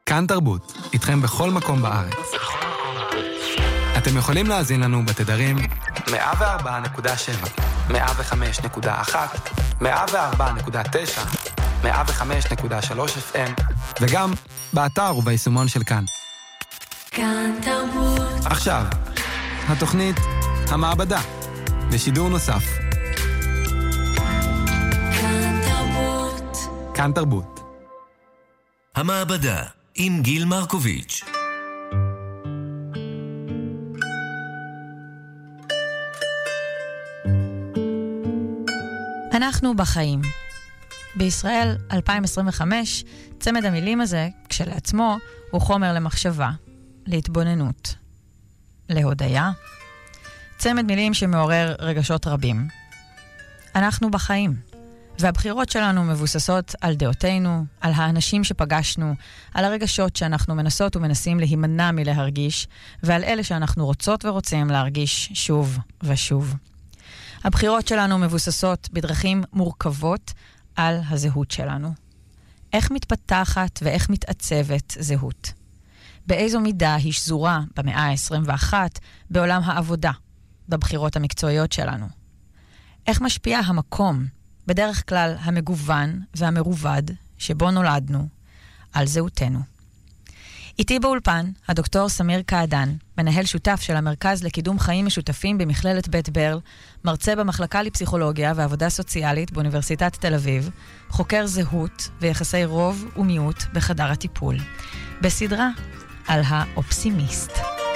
כאן תרבות, איתכם בכל מקום בארץ. אתם יכולים להאזין לנו בתדרים 104.7, 105.1, 104.9, 105.3 FM, וגם באתר וביישומון של כאן. כאן תרבות. עכשיו, התוכנית המעבדה, בשידור נוסף. כאן תרבות. כאן תרבות. המעבדה עם גיל מרקוביץ'. אנחנו בחיים. בישראל 2025, צמד המילים הזה, כשלעצמו, הוא חומר למחשבה, להתבוננות, להודיה. צמד מילים שמעורר רגשות רבים. אנחנו בחיים, והבחירות שלנו מבוססות על דעותינו, על האנשים שפגשנו, על הרגשות שאנחנו מנסות ומנסים להימנע מלהרגיש, ועל אלה שאנחנו רוצות ורוצים להרגיש שוב ושוב. הבחירות שלנו מבוססות בדרכים מורכבות על הזהות שלנו. איך מתפתחת ואיך מתעצבת זהות? באיזו מידה היא שזורה במאה ה-21 בעולם העבודה, בבחירות המקצועיות שלנו? איך משפיע המקום, בדרך כלל המגוון והמרובד, שבו נולדנו, על זהותנו? איתי באולפן, הדוקטור סמיר קעדן, מנהל שותף של המרכז לקידום חיים משותפים במכללת בית ברל, מרצה במחלקה לפסיכולוגיה ועבודה סוציאלית באוניברסיטת תל אביב, חוקר זהות ויחסי רוב ומיעוט בחדר הטיפול. בסדרה על האופסימיסט.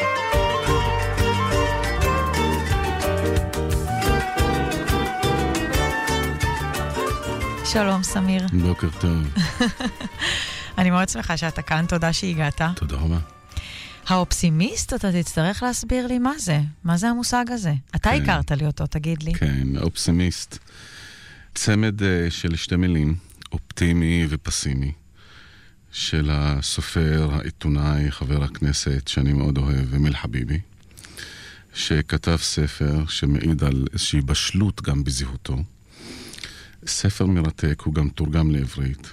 שלום סמיר. בוקר טוב. אני מאוד שמחה שאתה כאן, תודה שהגעת. תודה רבה. האופסימיסט, אתה תצטרך להסביר לי מה זה. מה זה המושג הזה? אתה הכרת לי אותו, תגיד לי. כן, האופסימיסט. צמד של שתי מילים, אופטימי ופסימי, של הסופר, העיתונאי, חבר הכנסת, שאני מאוד אוהב, אמיל חביבי, שכתב ספר שמעיד על איזושהי בשלות גם בזהותו. ספר מרתק, הוא גם תורגם לעברית,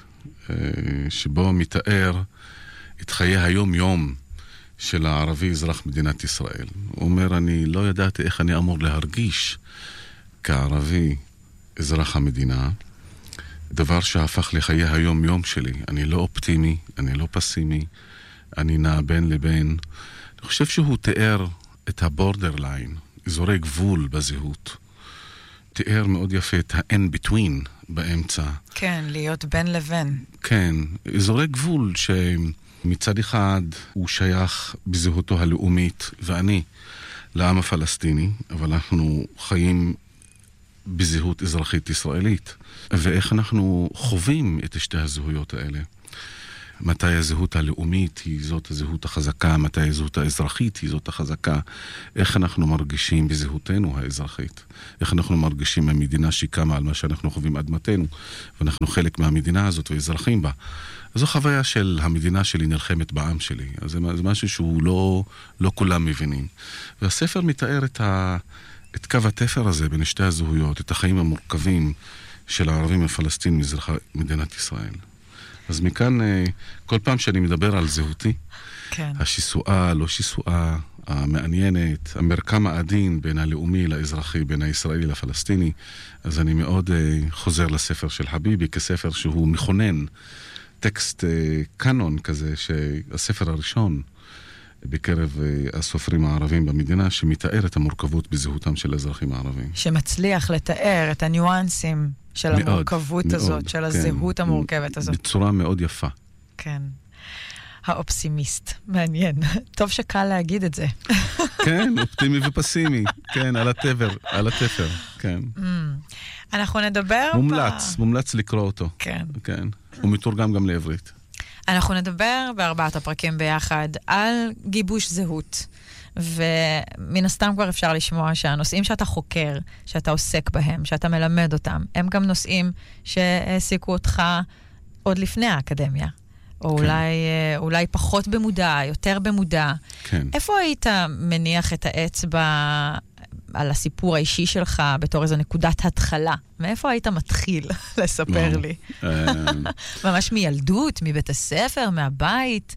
שבו מתאר את חיי היום-יום של הערבי אזרח מדינת ישראל. הוא אומר, אני לא ידעתי איך אני אמור להרגיש כערבי אזרח המדינה, דבר שהפך לחיי היום-יום שלי. אני לא אופטימי, אני לא פסימי, אני נע בין לבין. אני חושב שהוא תיאר את הבורדרליין, אזורי גבול בזהות. תיאר מאוד יפה את ה-in-between באמצע. כן, להיות בין לבין. כן, אזורי גבול שמצד אחד הוא שייך בזהותו הלאומית, ואני לעם הפלסטיני, אבל אנחנו חיים בזהות אזרחית ישראלית. ואיך אנחנו חווים את שתי הזהויות האלה. מתי הזהות הלאומית היא זאת הזהות החזקה, מתי הזהות האזרחית היא זאת החזקה, איך אנחנו מרגישים בזהותנו האזרחית, איך אנחנו מרגישים המדינה שקמה על מה שאנחנו חווים אדמתנו, ואנחנו חלק מהמדינה הזאת ואזרחים בה. זו חוויה של המדינה שלי נלחמת בעם שלי, אז זה משהו שהוא לא כולם מבינים. והספר מתאר את קו התפר הזה בין שתי הזהויות, את החיים המורכבים של הערבים הפלסטינים מזרחי מדינת ישראל. אז מכאן, כל פעם שאני מדבר על זהותי, כן. השיסועה, לא שיסועה, המעניינת, המרקם העדין בין הלאומי לאזרחי, בין הישראלי לפלסטיני, אז אני מאוד חוזר לספר של חביבי, כספר שהוא מכונן, טקסט קאנון כזה, שהספר הראשון בקרב הסופרים הערבים במדינה, שמתאר את המורכבות בזהותם של האזרחים הערבים. שמצליח לתאר את הניואנסים של מאוד, המורכבות מאוד, הזאת, של הזהות כן, המורכבת הזאת. בצורה מאוד יפה. כן. האופסימיסט. מעניין. טוב שקל להגיד את זה. כן, אופטימי ופסימי. כן, על התפר, כן. אנחנו נדבר... מומלץ לקרוא אותו. כן. כן. הוא מתורגם גם לעברית. אנחנו נדבר בארבעת הפרקים ביחד על גיבוש זהות. ומן הסתם כבר אפשר לשמוע שהנושאים שאתה חוקר, שאתה עוסק בהם, שאתה מלמד אותם, הם גם נושאים שהעסיקו אותך עוד לפני האקדמיה. או כן. אולי פחות במודע, יותר במודע. כן. איפה היית מניח את האצבע על הסיפור האישי שלך בתור איזו נקודת התחלה. מאיפה היית מתחיל לספר לי? ממש מילדות, מבית הספר, מהבית?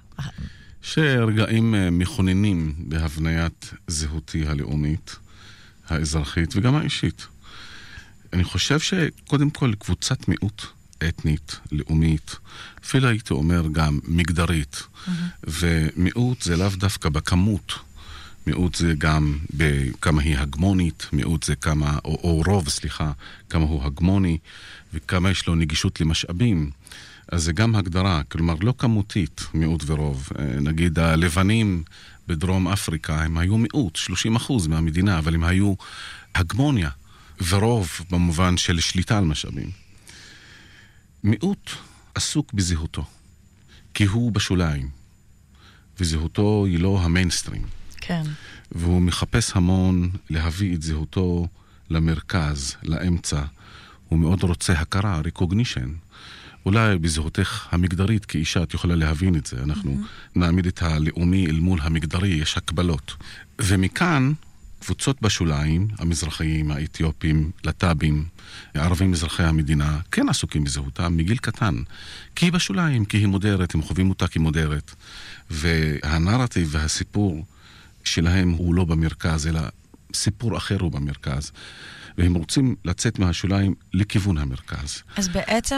שרגעים מכוננים בהבניית זהותי הלאומית, האזרחית וגם האישית. אני חושב שקודם כל קבוצת מיעוט אתנית, לאומית, אפילו הייתי אומר גם מגדרית. ומיעוט זה לאו דווקא בכמות. מיעוט זה גם בכמה היא הגמונית, מיעוט זה כמה, או רוב, סליחה, כמה הוא הגמוני, וכמה יש לו נגישות למשאבים. אז זה גם הגדרה, כלומר לא כמותית, מיעוט ורוב. נגיד הלבנים בדרום אפריקה, הם היו מיעוט, 30% מהמדינה, אבל הם היו הגמוניה ורוב במובן של שליטה על משאבים. מיעוט עסוק בזהותו, כי הוא בשוליים, וזהותו היא לא המיינסטרים. כן. והוא מחפש המון להביא את זהותו למרכז, לאמצע. הוא מאוד רוצה הכרה, recognition. אולי בזהותך המגדרית כאישה את יכולה להבין את זה. אנחנו נעמיד את הלאומי אל מול המגדרי, יש הקבלות. ומכאן קבוצות בשוליים, המזרחיים, האתיופים, לטאבים, הערבים מזרחי המדינה, כן עסוקים בזהותם מגיל קטן. כי היא בשוליים, כי היא מודרת, הם חווים אותה כמודרת. והנרטיב והסיפור שלהם הוא לא במרכז, אלא סיפור אחר הוא במרכז. והם רוצים לצאת מהשוליים לכיוון המרכז. אז בעצם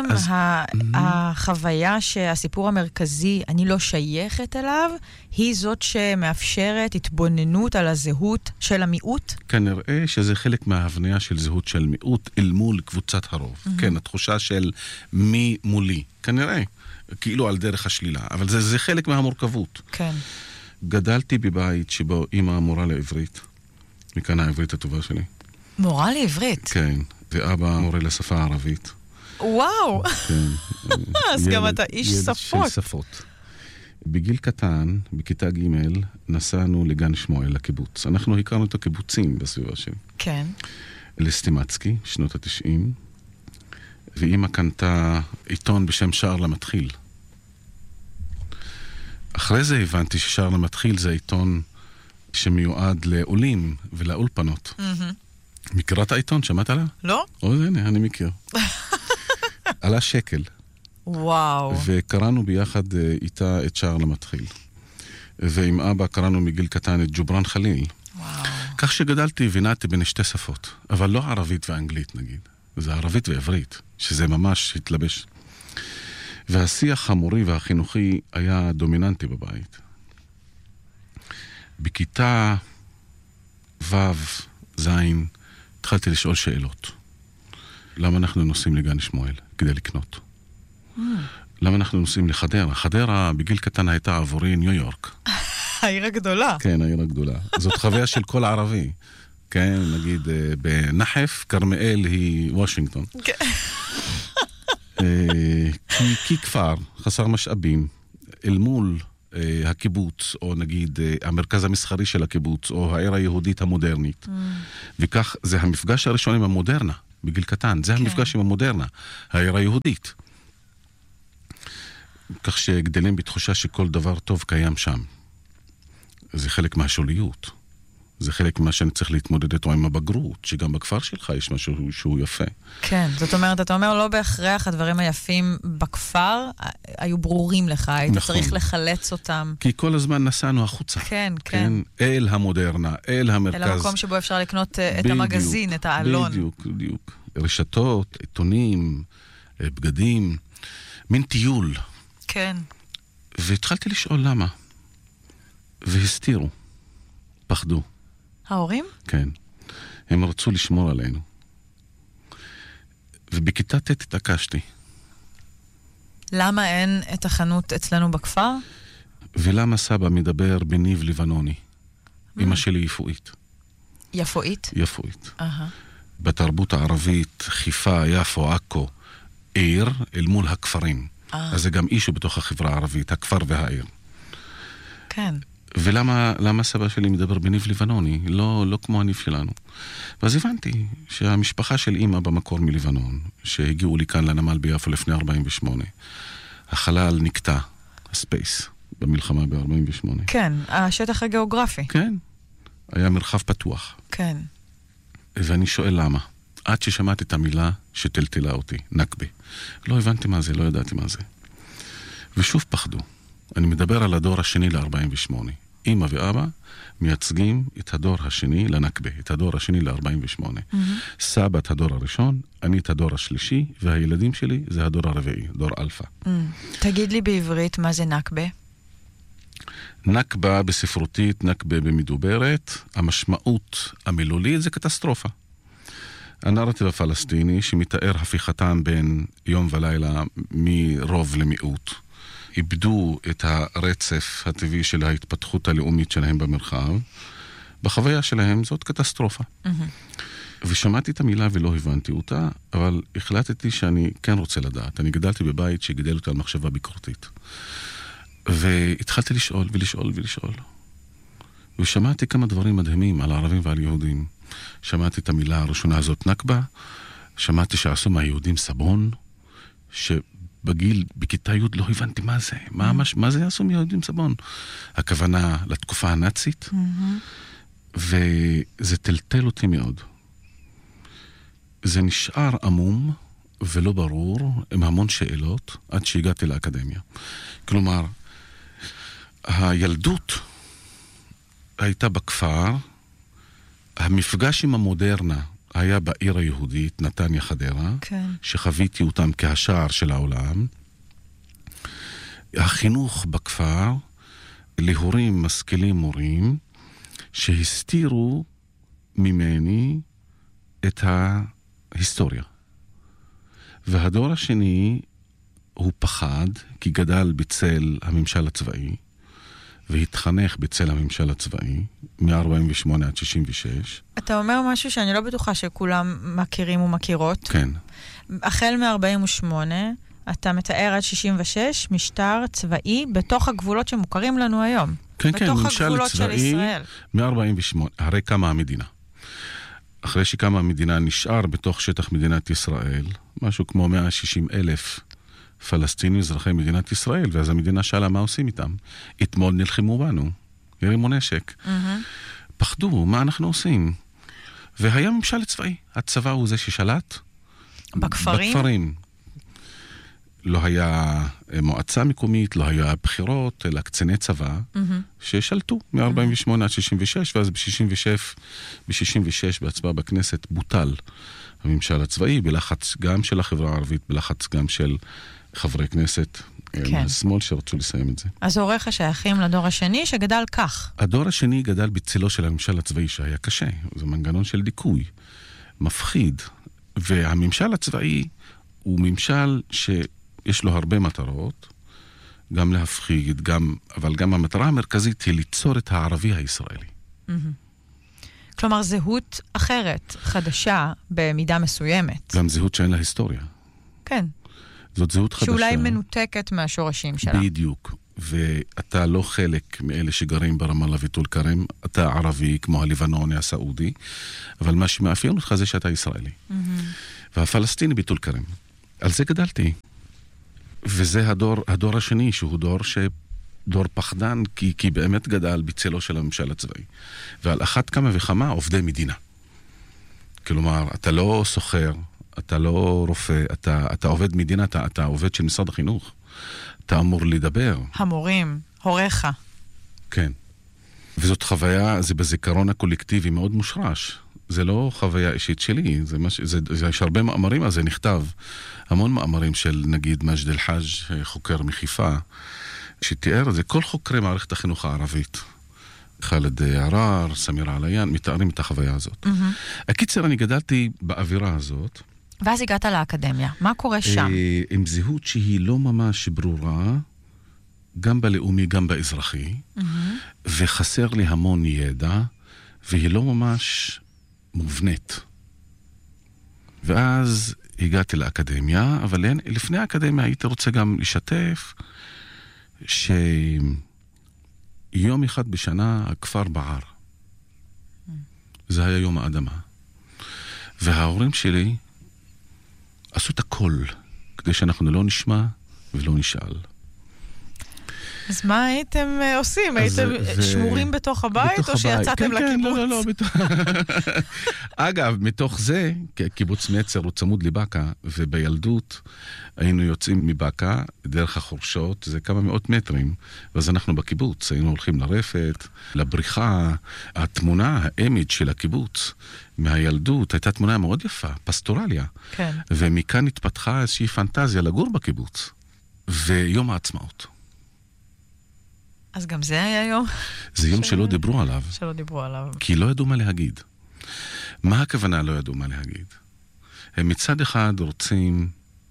החוויה שהסיפור המרכזי, אני לא שייכת אליו, היא זאת שמאפשרת התבוננות על הזהות של המיעוט? כנראה שזה חלק מההבניה של זהות של מיעוט אל מול קבוצת הרוב. כן, התחושה של מי מולי. כנראה, כאילו על דרך השלילה. אבל זה חלק מהמורכבות. כן. גדלתי בבית שבו אמא מורה לעברית. מכאן העברית הטובה שלי. מורה לעברית? כן, ואבא מורה לשפה הערבית. וואו! כן. אז גם אתה איש שפות. של שפות. בגיל קטן, בכיתה ג' נסענו לגן שמואל, לקיבוץ. אנחנו הכרנו את הקיבוצים בסביבה שלי. כן. לסטימצקי, שנות ה-90, ואמא קנתה עיתון בשם שער למתחיל. אחרי זה הבנתי ששער למתחיל זה עיתון שמיועד לעולים ולאולפנות. מכירה את העיתון? שמעת עליה? לא. או, הנה, אני מכיר. עלה שקל. וואו. וקראנו ביחד איתה את שער למתחיל. ועם אבא קראנו מגיל קטן את ג'ובראן חליל. וואו. כך שגדלתי ונעתי בין שתי שפות. אבל לא ערבית ואנגלית, נגיד. זה ערבית ועברית, שזה ממש התלבש. והשיח המורי והחינוכי היה דומיננטי בבית. בכיתה ו' ז' התחלתי לשאול שאלות. למה אנחנו נוסעים לגן שמואל? כדי לקנות. למה אנחנו נוסעים לחדרה? חדרה בגיל קטן הייתה עבורי ניו יורק. העיר הגדולה. כן, העיר הגדולה. זאת חוויה של כל ערבי. כן, נגיד בנחף, כרמיאל היא וושינגטון. כי כפר חסר משאבים אל מול הקיבוץ, או נגיד המרכז המסחרי של הקיבוץ, או העיר היהודית המודרנית. וכך זה המפגש הראשון עם המודרנה, בגיל קטן. זה המפגש עם המודרנה, העיר היהודית. כך שגדלים בתחושה שכל דבר טוב קיים שם. זה חלק מהשוליות. זה חלק ממה שאני צריך להתמודד איתו עם הבגרות, שגם בכפר שלך יש משהו שהוא יפה. כן, זאת אומרת, אתה אומר, לא בהכרח הדברים היפים בכפר היו ברורים לך, היית צריך לחלץ אותם. כי כל הזמן נסענו החוצה. כן, כן. אל המודרנה, אל המרכז. אל המקום שבו אפשר לקנות את המגזין, את האלון. בדיוק, בדיוק. רשתות, עיתונים, בגדים, מין טיול. כן. והתחלתי לשאול למה. והסתירו. פחדו. ההורים? כן. הם רצו לשמור עלינו. ובכיתה ט' התעקשתי. למה אין את החנות אצלנו בכפר? ולמה סבא מדבר בניב לבנוני? אמא שלי יפואית. יפואית? יפואית. בתרבות הערבית, חיפה, יפו, עכו, עיר אל מול הכפרים. אז זה גם אישו בתוך החברה הערבית, הכפר והעיר. כן. ולמה סבא שלי מדבר בניב לבנוני, לא כמו הניב שלנו. ואז הבנתי שהמשפחה של אמא במקור מלבנון, שהגיעו לי כאן לנמל ביפו לפני 48, החלל נקטע, הספייס, במלחמה ב-48. כן, השטח הגיאוגרפי. כן. היה מרחב פתוח. כן. ואני שואל למה. עד ששמעתי את המילה שטלטלה אותי, נקבה. לא הבנתי מה זה, לא ידעתי מה זה. ושוב פחדו. אני מדבר על הדור השני ל-48. אמא ואבא מייצגים את הדור השני לנקבה, את הדור השני ל-48. סבא את הדור הראשון, אני את הדור השלישי, והילדים שלי זה הדור הרביעי, דור אלפא. תגיד לי בעברית מה זה נקבה? נקבה בספרותית, נקבה במדוברת, המשמעות המילולית זה קטסטרופה. הנרטיב הפלסטיני שמתאר הפיכתם בין יום ולילה מרוב למיעוט. איבדו את הרצף הטבעי של ההתפתחות הלאומית שלהם במרחב. בחוויה שלהם זאת קטסטרופה. ושמעתי את המילה ולא הבנתי אותה, אבל החלטתי שאני כן רוצה לדעת. אני גדלתי בבית שגידל אותה על מחשבה ביקורתית. והתחלתי לשאול ולשאול ולשאול. ושמעתי כמה דברים מדהימים על הערבים ועל יהודים. שמעתי את המילה הראשונה הזאת נקבה, שמעתי שעשו מהיהודים סבון, שבגיל, בכיתה י' לא הבנתי מה זה. מה זה עשו מהיהודים סבון? הכוונה לתקופה הנאצית, וזה טלטל אותי מאוד. זה נשאר עמום ולא ברור, עם המון שאלות, עד שהגעתי לאקדמיה. כלומר, הילדות הייתה בכפר, המפגש עם המודרנה היה בעיר היהודית, נתניה חדרה, כן. שחוויתי אותם כהשער של העולם. החינוך בכפר, להורים משכילים מורים, שהסתירו ממני את ההיסטוריה. והדור השני הוא פחד, כי גדל בצל הממשל הצבאי, והתחנך בצל הממשל הצבאי, מ-48 עד 66. אתה אומר משהו שאני לא בטוחה שכולם מכירים ומכירות. כן. החל מ-48, אתה מתאר עד 66, משטר צבאי בתוך הגבולות שמוכרים לנו היום. כן, כן, ממשל צבאי מ-48, הרי קמה המדינה. אחרי שקמה המדינה נשאר בתוך שטח מדינת ישראל, משהו כמו 160,000 פלסטינים, אזרחי מדינת ישראל, ואז המדינה שאלה מה עושים איתם. אתמול נלחמו בנו, הרימו נשק. פחדו, מה אנחנו עושים? והיה ממשל צבאי. הצבא הוא זה ששלט. בכפרים. לא היה מועצה מקומית, לא היה בחירות, אלא קציני צבא, ששלטו מ-48 עד 66, ואז ב-66 בהצבעה בכנסת בוטל הממשל הצבאי, בלחץ גם של החברה הערבית, בלחץ גם של חברי כנסת מהשמאל שרצו לסיים את זה. אז הוריך שייכים לדור השני שגדל כך. הדור השני גדל בצילו של הממשל הצבאי שהיה קשה. זה מנגנון של דיכוי, מפחיד. והממשל הצבאי הוא ממשל שיש לו הרבה מטרות, גם להפחיד, אבל גם המטרה המרכזית היא ליצור את הערבי הישראלי. כלומר, זהות אחרת, חדשה, במידה מסוימת. גם זהות שאין לה היסטוריה. כן. זאת זהות חדשה. שאולי מנותקת מהשורשים שלה. בדיוק. ואתה לא חלק מאלה שגרים ברמאללה וטול כרם, אתה ערבי כמו הלבנוני, הסעודי, אבל מה שמאפיין אותך זה שאתה ישראלי. והפלסטיני בטול כרם. על זה גדלתי. וזה הדור השני, שהוא דור פחדן, כי באמת גדל בצלו של הממשל הצבאי. ועל אחת כמה וכמה עובדי מדינה. כלומר, אתה לא סוחר, אתה לא רופא, אתה עובד מדינה, אתה עובד של משרד החינוך. אתה אמור לדבר. המורים, הוריך. כן. וזאת חוויה, זה בזיכרון הקולקטיבי מאוד מושרש. זה לא חוויה אישית שלי, יש הרבה מאמרים, אז זה נכתב. המון מאמרים של נגיד מג'ד אל-חאג', חוקר מחיפה, שתיאר את זה, כל חוקרי מערכת החינוך הערבית. חאלד ערר, סמיר עליין, מתארים את החוויה הזאת. הקיצר, אני גדלתי באווירה הזאת. ואז הגעת לאקדמיה. מה קורה שם? עם זהות שהיא לא ממש ברורה, גם בלאומי, גם באזרחי, וחסר לי המון ידע, והיא לא ממש מובנית. ואז הגעתי לאקדמיה, אבל לפני האקדמיה הייתי רוצה גם לשתף שיום אחד בשנה הכפר בער. זה היה יום האדמה. וההורים שלי עשו את הכל כדי שאנחנו לא נשמע ולא נשאל. אז מה הייתם עושים? הייתם שמורים בתוך הבית או שיצאתם לקיבוץ? לא, אגב, מתוך זה, קיבוץ נצר הוא צמוד לבקה, ובילדות היינו יוצאים מבקה דרך החורשות, זה כמה מאות מטרים, ואז אנחנו בקיבוץ, היינו הולכים לרפת, לבריחה, התמונה, האימג' של הקיבוץ, מהילדות, הייתה תמונה מאוד יפה, פסטורליה. כן. ומכאן התפתחה איזושהי פנטזיה לגור בקיבוץ. ויום העצמאות. אז גם זה היה יום? זה יום שלא דיברו עליו. שלא דיברו עליו. כי לא ידעו מה להגיד. מה הכוונה לא ידעו מה להגיד? הם מצד אחד רוצים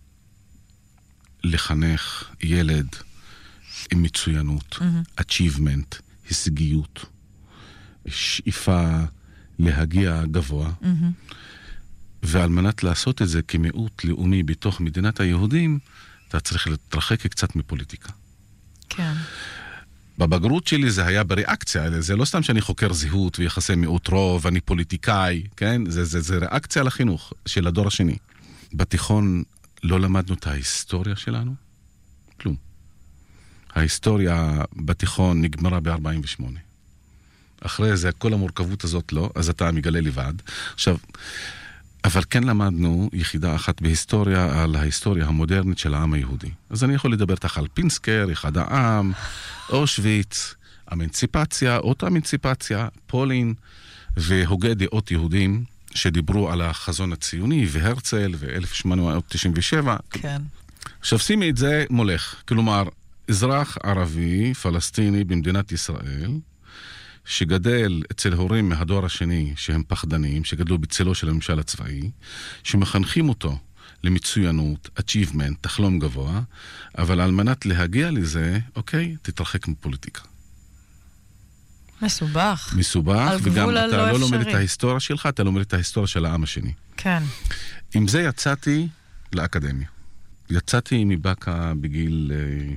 לחנך ילד עם מצוינות, achievement, הישגיות, שאיפה להגיע גבוה, ועל מנת לעשות את זה כמיעוט לאומי בתוך מדינת היהודים, אתה צריך להתרחק קצת מפוליטיקה. כן. בבגרות שלי זה היה בריאקציה, זה לא סתם שאני חוקר זהות ויחסי מיעוט רוב, אני פוליטיקאי, כן? זה ריאקציה לחינוך של הדור השני. בתיכון לא למדנו את ההיסטוריה שלנו? כלום. ההיסטוריה בתיכון נגמרה ב-48. אחרי זה, כל המורכבות הזאת לא, אז אתה מגלה לבד. עכשיו, אבל כן למדנו יחידה אחת בהיסטוריה על ההיסטוריה המודרנית של העם היהודי. אז אני יכול לדבר תח על פינסקר, אחד העם, אושוויץ, אמנציפציה, אותה אמנציפציה, פולין, והוגי דעות יהודים שדיברו על החזון הציוני, והרצל, ו-1897. כן. עכשיו שימי את זה מולך. כלומר, אזרח ערבי, פלסטיני במדינת ישראל, שגדל אצל הורים מהדור השני שהם פחדנים, שגדלו בצלו של הממשל הצבאי, שמחנכים אותו למצוינות, achievement, תחלום גבוה, אבל על מנת להגיע לזה, אוקיי, תתרחק מפוליטיקה. מסובך. מסובך, וגם אתה לא לומד את ההיסטוריה שלך, אתה לומד את ההיסטוריה של העם השני. כן. עם זה יצאתי לאקדמיה. יצאתי מבקה בגיל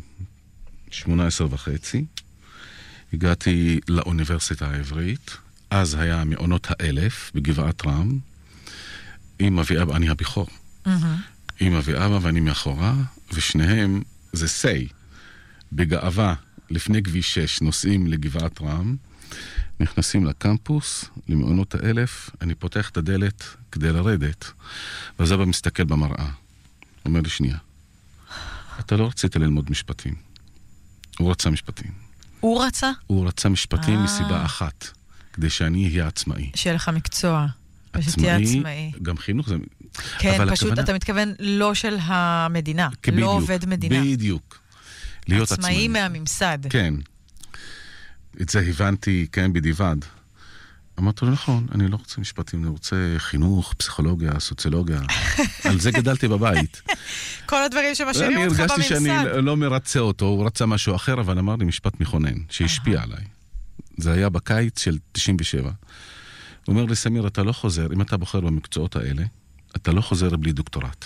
18 וחצי, הגעתי לאוניברסיטה העברית, אז היה מעונות האלף בגבעת רם, אמא ואבא, אני הבכור. אמא ואבא ואני מאחורה, ושניהם זה סי, בגאווה, לפני כביש 6, נוסעים לגבעת רם, נכנסים לקמפוס, למעונות האלף, אני פותח את הדלת כדי לרדת, ואז אבא מסתכל במראה, אומר לי שנייה, אתה לא רצית ללמוד משפטים, הוא רצה משפטים. הוא רצה? הוא רצה משפטים מסיבה אחת, כדי שאני אהיה עצמאי. שיהיה לך מקצוע. ושתהיה עצמאי. גם חינוך זה... כן, פשוט הכוונה... אתה מתכוון לא של המדינה, בדיוק, לא עובד מדינה. בדיוק. להיות עצמאי מהממסד. כן. את זה הבנתי, כן, בדיבד. אמרתי לו, נכון, אני לא רוצה משפטים, אני רוצה חינוך, פסיכולוגיה, סוציולוגיה. על זה גדלתי בבית. כל הדברים שמשאירים אותך בממסד. אני הרגשתי שאני לא מרצה אותו, הוא רצה משהו אחר, אבל אמר לי משפט מכונן, שהשפיע עליי. זה היה בקיץ של 97. הוא אומר לי, סמיר, אתה לא חוזר, אם אתה בוחר במקצועות האלה, אתה לא חוזר בלי דוקטורט.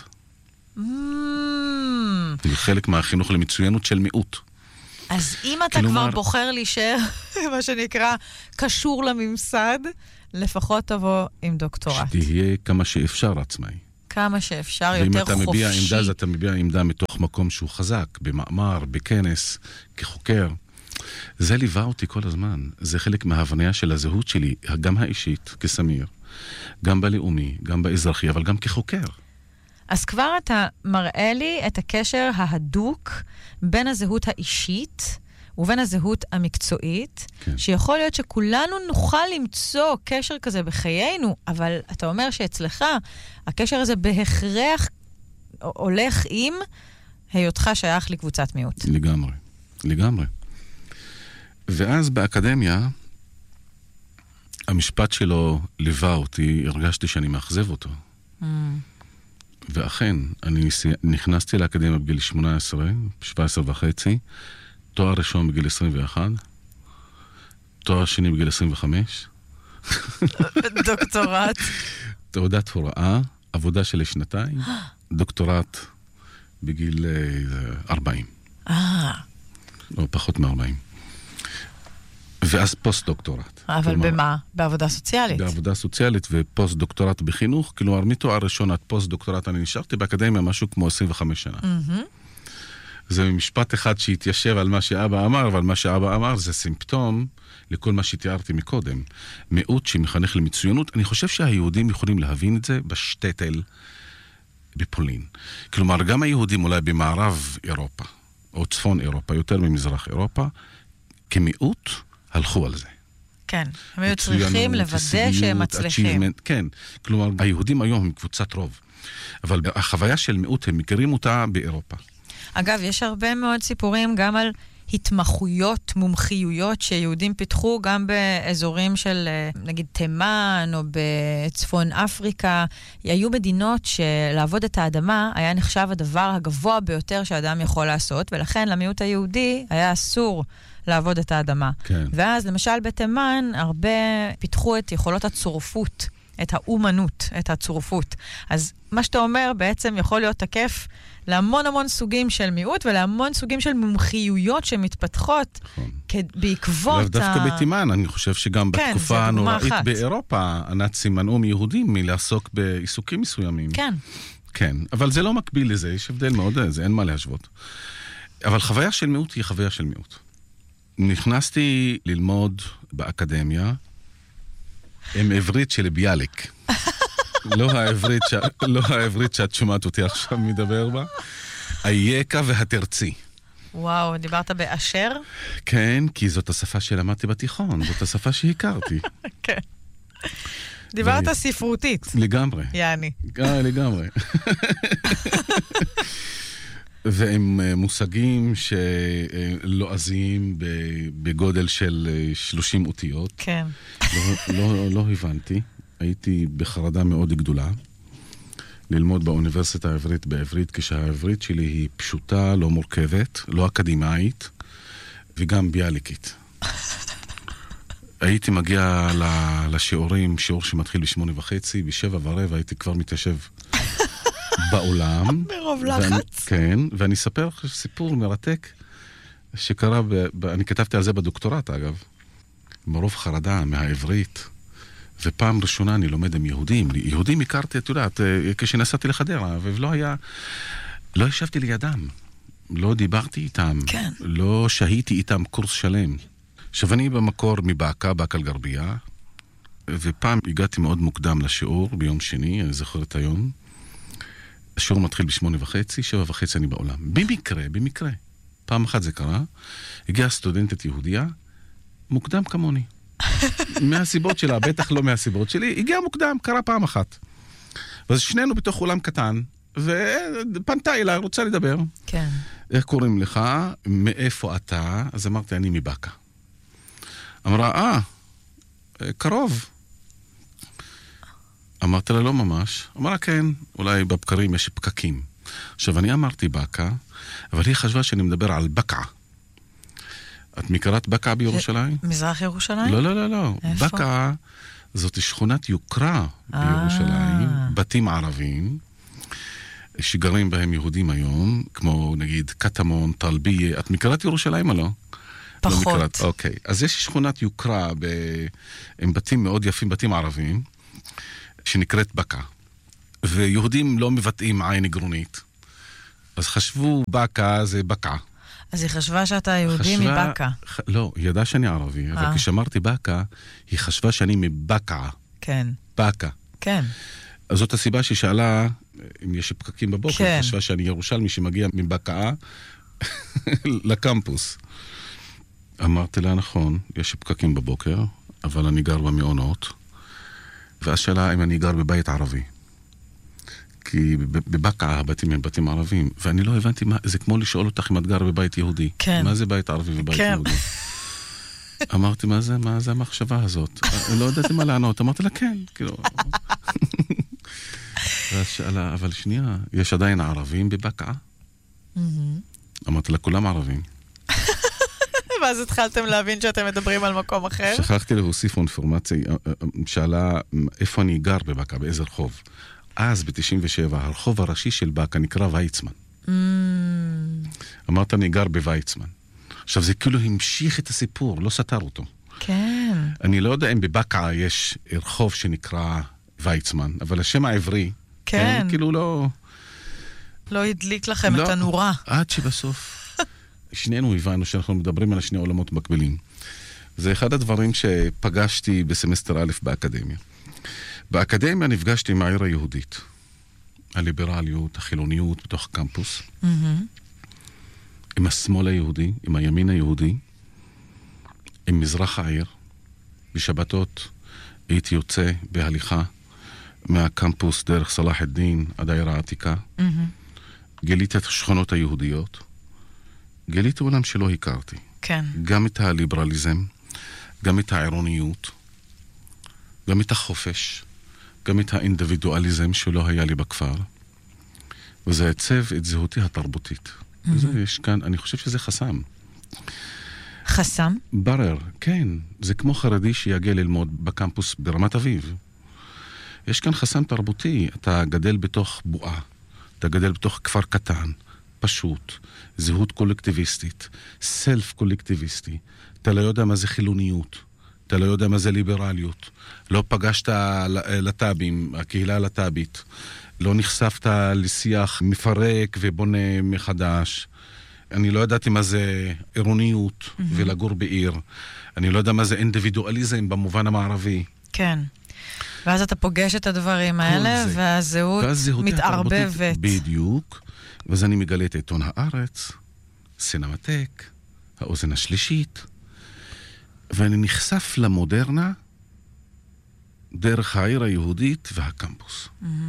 זה חלק מהחינוך למצוינות של מיעוט. אז אם אתה כבר בוחר להישאר, מה שנקרא, קשור לממסד, לפחות תבוא עם דוקטורט. שתהיה כמה שאפשר עצמאי. כמה שאפשר, יותר חופשי. ואם אתה מביע עמדה, אז אתה מביע עמדה מתוך מקום שהוא חזק, במאמר, בכנס, כחוקר. זה ליווה אותי כל הזמן. זה חלק מההבניה של הזהות שלי, גם האישית, כסמיר, גם בלאומי, גם באזרחי, אבל גם כחוקר. אז כבר אתה מראה לי את הקשר ההדוק בין הזהות האישית ובין הזהות המקצועית, כן. שיכול להיות שכולנו נוכל למצוא קשר כזה בחיינו, אבל אתה אומר שאצלך הקשר הזה בהכרח הולך עם היותך שייך לקבוצת מיעוט. לגמרי, לגמרי. ואז באקדמיה, המשפט שלו ליווה אותי, הרגשתי שאני מאכזב אותו. ואכן, אני נכנסתי לאקדמיה בגיל 18, 17 וחצי, תואר ראשון בגיל 21, תואר שני בגיל 25. דוקטורט. תעודת הוראה, עבודה של שנתיים, דוקטורט בגיל 40. או פחות מ-40. ואז פוסט-דוקטורט. אבל במה? בעבודה סוציאלית. בעבודה סוציאלית ופוסט-דוקטורט בחינוך. כלומר, מתואר ראשון עד פוסט-דוקטורט אני נשארתי באקדמיה משהו כמו 25 שנה. זה משפט אחד שהתיישב על מה שאבא אמר, אבל מה שאבא אמר זה סימפטום לכל מה שתיארתי מקודם. מיעוט שמחנך למצוינות, אני חושב שהיהודים יכולים להבין את זה בשטטל בפולין. כלומר, גם היהודים אולי במערב אירופה, או צפון אירופה, יותר ממזרח אירופה, כמיעוט הלכו על זה. כן, הם היו צריכים לוודא שהם מצליחים. כן, כלומר, היהודים היום הם קבוצת רוב. אבל החוויה של מיעוט, הם מכירים אותה באירופה. אגב, יש הרבה מאוד סיפורים גם על התמחויות, מומחיויות שיהודים פיתחו גם באזורים של, נגיד, תימן או בצפון אפריקה. היו מדינות שלעבוד את האדמה היה נחשב הדבר הגבוה ביותר שהאדם יכול לעשות, ולכן למיעוט היהודי היה אסור לעבוד את האדמה. כן. ואז, למשל, בתימן הרבה פיתחו את יכולות הצורפות, את האומנות, את הצורפות. אז מה שאתה אומר בעצם יכול להיות תקף להמון המון סוגים של מיעוט ולהמון סוגים של מומחיויות שמתפתחות בעקבות דווקא בתימן, אני חושב שגם בתקופה הנוראית באירופה, הנאצים מנעו מיהודים מלעסוק בעיסוקים מסוימים. כן. כן, אבל זה לא מקביל לזה, יש הבדל מאוד, זה אין מה להשוות. אבל חוויה של מיעוט היא חוויה של מיעוט. נכנסתי ללמוד באקדמיה עם עברית של ביאליק. לא העברית שאת שומעת אותי עכשיו מדבר בה. היקה והתרצי. וואו, דיברת באשר? כן, כי זאת השפה שלמדתי בתיכון, זאת השפה שהכרתי. כן. דיברת ספרותית. לגמרי. יעני. לגמרי. והם מושגים שלועזיים בגודל של 30 אותיות. כן. לא הבנתי. הייתי בחרדה מאוד גדולה ללמוד באוניברסיטה העברית בעברית, כשהעברית שלי היא פשוטה, לא מורכבת, לא אקדמאית, וגם ביאליקית. הייתי מגיע לשיעורים, שיעור שמתחיל ב8:30, ב7:15 הייתי כבר מתיישב בעולם. ברוב לחץ. כן, ואני אספר לך סיפור מרתק שקרה, אני כתבתי על זה בדוקטורט אגב, מרוב חרדה מהעברית, ופעם ראשונה אני לומד עם יהודים. יהודים הכרתי, את יודעת, כשנסעתי לחדרה, לא ישבתי לידם, לא דיברתי איתם, כן. לא שהיתי איתם קורס שלם. עכשיו אני במקור מבאקה, באקה אל-גרבייה, ופעם הגעתי מאוד מוקדם לשיעור, ביום שני, אני זוכר את היום, השיעור מתחיל ב8:30, 7:30 אני בעולם. במקרה. פעם אחת זה קרה, הגיעה סטודנטית יהודיה, מוקדם כמוני. מהסיבות שלה, בטח לא מהסיבות שלי, הגיעה מוקדם, קרה פעם אחת. ואז שנינו בתוך אולם קטן, ופנתה אליי, רוצה לדבר. כן. איך קוראים לך? מאיפה אתה? אז אמרתי, אני מבאקה. אמרה, קרוב. אמרתי לה, לא ממש. אמרה, כן, אולי בבקרים יש פקקים. עכשיו, אני אמרתי באקה, אבל היא חשבה שאני מדבר על בקעה. את מכירת בקעה בירושלים? מזרח ירושלים? לא. איפה? בקעה זאת שכונת יוקרה בירושלים, בתים ערבים, שגרים בהם יהודים היום, כמו נגיד קטמון, טלביה. את מכירת ירושלים או לא? פחות. לא מכירת, אוקיי. אז יש שכונת יוקרה עם בתים מאוד יפים, בתים ערבים, שנקראת בקעה. ויהודים לא מבטאים עין גרונית. אז חשבו בקעה זה בקעה. אז היא חשבה שאתה יהודי מבקה. לא, היא ידעה שאני ערבי, אבל כשאמרתי בקה, היא חשבה שאני מבקה. כן. בקה. כן. אז זאת הסיבה שהיא שאלה, אם יש פקקים בבוקר, כן. היא חשבה שאני ירושלמי שמגיע מבקה לקמפוס. אמרתי לה, נכון, יש פקקים בבוקר, אבל אני גר במעונות, ואז שאלה אם אני גר בבית ערבי. כי בבקעה הבתים הם בתים ערבים, ואני לא הבנתי מה, זה כמו לשאול אותך אם את גר בבית יהודי. כן. מה זה בית ערבי ובית כן. יהודי? אמרתי, מה זה המחשבה הזאת? לא ידעתי מה לענות, אמרתי לה, כן, כאילו. ואז שאלה, אבל שנייה, יש עדיין ערבים בבקעה? אמרתי לה, כולם ערבים. ואז התחלתם להבין שאתם מדברים על מקום אחר? שכחתי להוסיף אינפורמציה, שאלה איפה אני גר בבקעה, באיזה רחוב. אז ב-97, הרחוב הראשי של בקעה נקרא ויצמן. אמרת, אני גר בוויצמן. עכשיו, זה כאילו המשיך את הסיפור, לא סתר אותו. כן. אני לא יודע אם בבקעה יש רחוב שנקרא ויצמן, אבל השם העברי, כן. כאילו לא... לא הדליק לכם את הנורה. עד שבסוף שנינו הבנו שאנחנו מדברים על שני עולמות מקבילים. זה אחד הדברים שפגשתי בסמסטר א' באקדמיה. באקדמיה נפגשתי עם העיר היהודית. הליברליות, החילוניות בתוך הקמפוס. עם השמאל היהודי, עם הימין היהודי, עם מזרח העיר. בשבתות הייתי יוצא בהליכה מהקמפוס דרך סלאח א-דין עד העיר העתיקה. גיליתי את השכונות היהודיות. גיליתי עולם שלא הכרתי. כן. גם את הליברליזם, גם את העירוניות, גם את החופש, גם את האינדיבידואליזם שלא היה לי בכפר. וזה הצב את זהותי התרבותית. וזה יש כאן, אני חושב שזה חסם. חסם? ברר, כן. זה כמו חרדי שיגיע ללמוד בקמפוס ברמת אביב. יש כאן חסם תרבותי. אתה גדל בתוך בועה. אתה גדל בתוך כפר קטן, פשוט, זהות קולקטיביסטית, סלף קולקטיביסטי. אתה לא יודע מה זה חילוניות. אתה לא יודע מה זה ליברליות. לא פגשת לטאבים, הקהילה הלטאבית. לא נחשפת לשיח מפרק ובונה מחדש. אני לא ידעתי מה זה עירוניות ולגור בעיר. אני לא יודע מה זה אינדיבידואליזם במובן המערבי. כן. ואז אתה פוגש את הדברים האלה, והזהות מתערבבת. בדיוק. ואז אני מגלה את עיתון הארץ, סינמטק, האוזן השלישית, ואני נחשף למודרנה דרך העיר היהודית והקמפוס.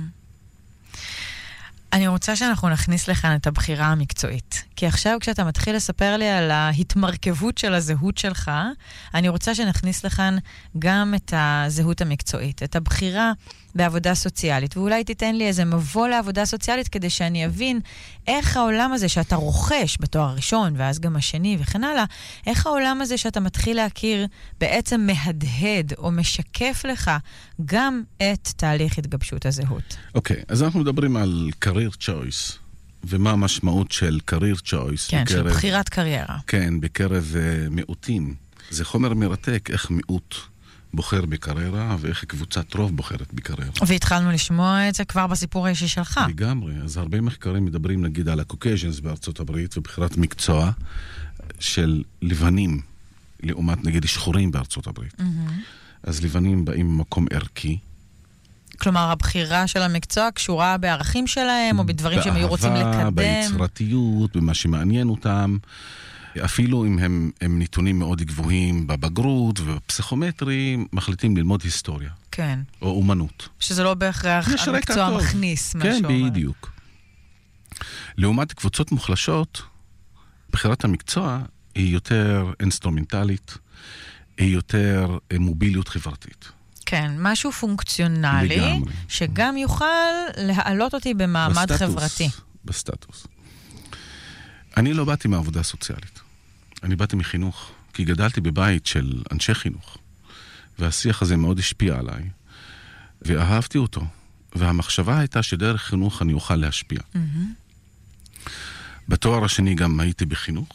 אני רוצה שאנחנו נכניס לכאן את הבחירה המקצועית. כי עכשיו כשאתה מתחיל לספר לי על ההתמרכבות של הזהות שלך, אני רוצה שנכניס לכאן גם את הזהות המקצועית, את הבחירה בעבודה סוציאלית. ואולי תיתן לי איזה מבוא לעבודה סוציאלית כדי שאני אבין איך העולם הזה שאתה רוכש בתואר הראשון ואז גם השני וכן הלאה, איך העולם הזה שאתה מתחיל להכיר בעצם מהדהד או משקף לך גם את תהליך התגבשות הזהות. אוקיי, אז אנחנו מדברים על career choice, ומה המשמעות של career choice. כן, של בחירת קריירה. כן, בקרב מיעוטים. זה חומר מרתק איך מיעוט בוחר בקריירה, ואיך קבוצת רוב בוחרת בקריירה. והתחלנו לשמוע את זה כבר בסיפור האישי שלך. לגמרי. אז הרבה מחקרים מדברים נגיד על הקוקייז'נס בארצות הברית, ובחירת מקצוע של לבנים, לעומת נגיד שחורים בארצות הברית. אז לבנים באים ממקום ערכי. כלומר, הבחירה של המקצוע קשורה בערכים שלהם, או בדברים שהם היו רוצים לקדם. באהבה, ביצירתיות, במה שמעניין אותם. אפילו אם הם נתונים מאוד גבוהים בבגרות ובפסיכומטרי, מחליטים ללמוד היסטוריה. כן. או אומנות. שזה לא בהכרח המקצוע מכניס משהו. כן, בדיוק. לעומת קבוצות מוחלשות, בחירת המקצוע היא יותר אינסטרומנטלית, היא יותר מוביליות חברתית. כן, משהו פונקציונלי, לגמרי. שגם יוכל להעלות אותי במעמד חברתי. בסטטוס. אני לא באתי מעבודה סוציאלית. אני באתי מחינוך, כי גדלתי בבית של אנשי חינוך. והשיח הזה מאוד השפיע עליי, ואהבתי אותו. והמחשבה הייתה שדרך חינוך אני אוכל להשפיע. בתואר השני גם הייתי בחינוך,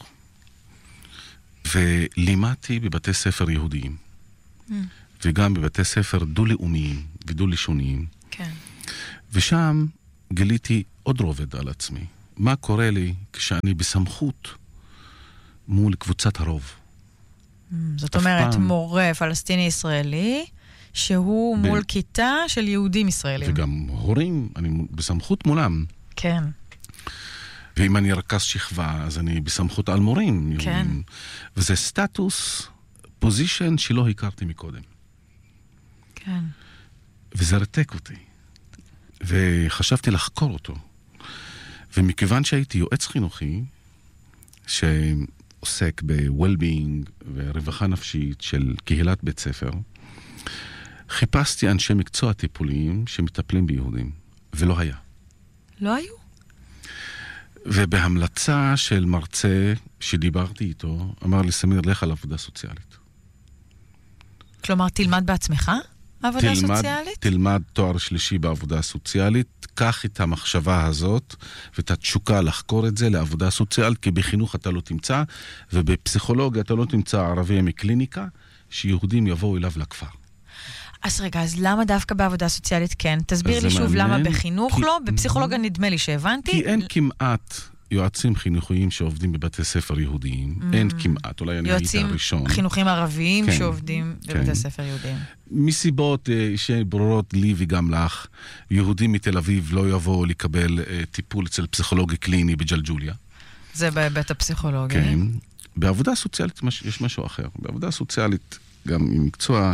ולימדתי בבתי ספר יהודיים. וגם בבתי ספר דו-לאומיים ודו-לשוניים. כן. ושם גיליתי עוד רובד על עצמי. מה קורה לי כשאני בסמכות מול קבוצת הרוב? זאת אומרת, מורה פלסטיני-ישראלי, שהוא מול כיתה של יהודים ישראלים. וגם הורים, אני בסמכות מולם. כן. ואם אני רכז שכבה, אז אני בסמכות על מורים. כן. וזה סטטוס, פוזישן שלא הכרתי מקודם. כן. וזה רתק אותי. וחשבתי לחקור אותו. ומכיוון שהייתי יועץ חינוכי, שעוסק ב-well-being ורווחה נפשית של קהילת בית ספר, חיפשתי אנשי מקצוע טיפוליים שמטפלים ביהודים, ולא היה. לא היו? ובהמלצה של מרצה שדיברתי איתו, אמר לי, סמיר, לך על עבודה סוציאלית. כלומר, תלמד בעצמך עבודה סוציאלית? תלמד תואר שלישי בעבודה סוציאלית, קח את המחשבה הזאת ואת התשוקה לחקור את זה לעבודה סוציאלית, כי בחינוך אתה לא תמצא, ובפסיכולוגיה אתה לא תמצא ערבי מקליניקה, שיהודים יבואו אליו לכפר. אז רגע, אז למה דווקא בעבודה סוציאלית כן? תסביר לי שוב למה בחינוך לא, בפסיכולוגיה נדמה לי שהבנתי. כי אין כמעט יועצים חינוכיים שעובדים בבתי ספר יהודיים. אין כמעט, אולי אני הייתי הראשון. יועצים חינוכיים ערביים שעובדים בבתי ספר יהודיים. מסיבות שברורות לי וגם לך, יהודים מתל אביב לא יבואו לקבל טיפול אצל פסיכולוגי קליני בג'לג'וליה. זה בהיבט הפסיכולוגי. כן. בעבודה סוציאלית יש משהו אחר. בעבודה סוציאלית גם עם מקצוע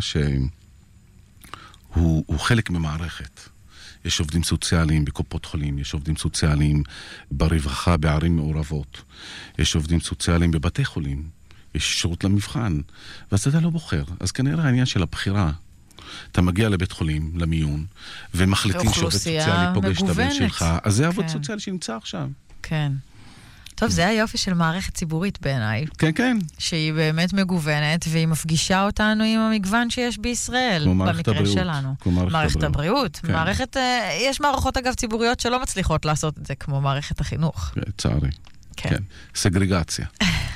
שהוא חלק ממערכת. יש עובדים סוציאליים בקופות חולים, יש עובדים סוציאליים ברווחה בערים מעורבות, יש עובדים סוציאליים בבתי חולים, יש שירות למבחן, ואז אתה לא בוחר. אז כנראה העניין של הבחירה, אתה מגיע לבית חולים, למיון, ומחליטים שעובד סוציאלי פוגש את הבן שלך, אז זה עבוד סוציאלי שנמצא עכשיו. כן. טוב, זה היופי של מערכת ציבורית בעיניי. כן, כן. שהיא באמת מגוונת, והיא מפגישה אותנו עם המגוון שיש בישראל, במקרה שלנו. מערכת הבריאות. יש מערכות, אגב, ציבוריות שלא מצליחות לעשות את זה, כמו מערכת החינוך. צערי. כן. סגרגציה.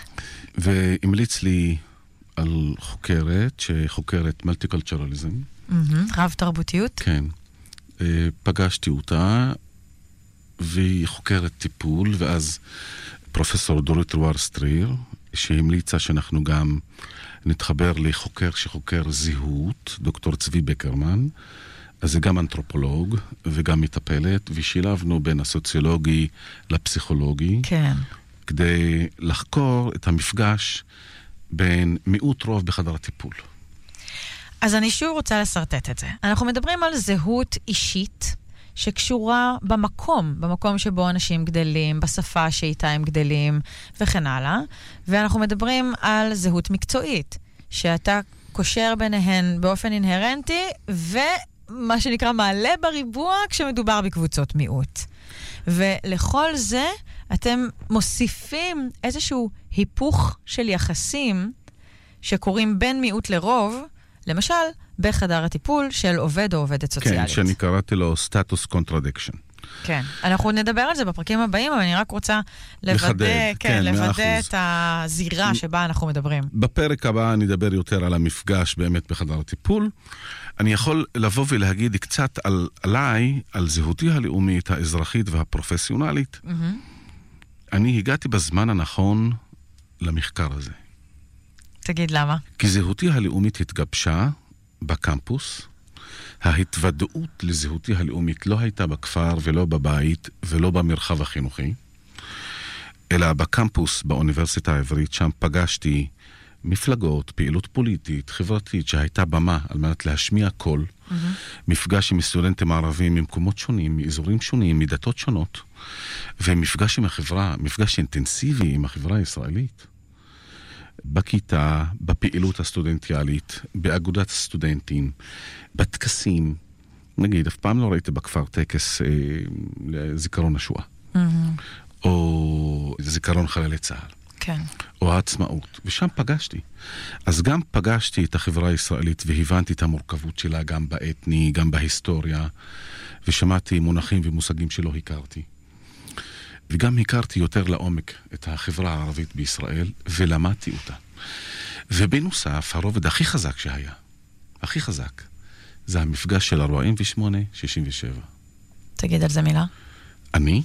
והמליץ לי על חוקרת, שחוקרת מולטיקולטורליזם. רב תרבותיות? כן. פגשתי אותה, והיא חוקרת טיפול, ואז פרופסור דורית רוואר-סטריר, שהמליצה שאנחנו גם נתחבר לחוקר שחוקר זהות, דוקטור צבי בקרמן, אז זה גם אנתרופולוג וגם מטפלת, ושילבנו בין הסוציולוגי לפסיכולוגי, כן. כדי לחקור את המפגש בין מיעוט רוב בחדר הטיפול. אז אני שוב רוצה לסרטט את זה. אנחנו מדברים על זהות אישית, שקשורה במקום שבו אנשים גדלים, בשפה שאיתה הם גדלים וכן הלאה. ואנחנו מדברים על זהות מקצועית, שאתה קושר ביניהן באופן אינהרנטי, ומה שנקרא מעלה בריבוע כשמדובר בקבוצות מיעוט. ולכל זה אתם מוסיפים איזשהו היפוך של יחסים שקורים בין מיעוט לרוב, למשל, בחדר הטיפול של עובד או עובדת סוציאלית. כן, שאני קראתי לו סטטוס קונטרדיקשן. כן, אנחנו נדבר על זה בפרקים הבאים, אבל אני רק רוצה לוודא את הזירה שבה אנחנו מדברים. בפרק הבא נדבר יותר על המפגש באמת בחדר הטיפול. אני יכול לבוא ולהגיד קצת עליי, על זהותי הלאומית, האזרחית והפרופסיונלית. אני הגעתי בזמן הנכון למחקר הזה. תגיד למה? כי זהותי הלאומית התגבשה בקמפוס. ההתוודעות לזהותי הלאומית לא הייתה בכפר ולא בבית ולא במרחב החינוכי, אלא בקמפוס באוניברסיטה העברית. שם פגשתי מפלגות, פעילות פוליטית, חברתית, שהייתה במה על מנת להשמיע קול. מפגש עם סטודנטים ערבים ממקומות שונים, מאזורים שונים, מדתות שונות, ומפגש עם החברה, מפגש אינטנסיבי עם החברה הישראלית. בכיתה, בפעילות הסטודנטיאלית, באגודת הסטודנטים, בטקסים. נגיד, אף פעם לא ראיתי בכפר טקס לזיכרון השואה. או זיכרון חללי צה"ל. כן. או העצמאות. ושם פגשתי. אז גם פגשתי את החברה הישראלית והבנתי את המורכבות שלה גם באתני, גם בהיסטוריה, ושמעתי מונחים ומושגים שלא הכרתי. וגם הכרתי יותר לעומק את החברה הערבית בישראל, ולמדתי אותה. ובנוסף, הרובד הכי חזק שהיה, הכי חזק, זה המפגש של 48-67. תגיד על זה מילה. אני,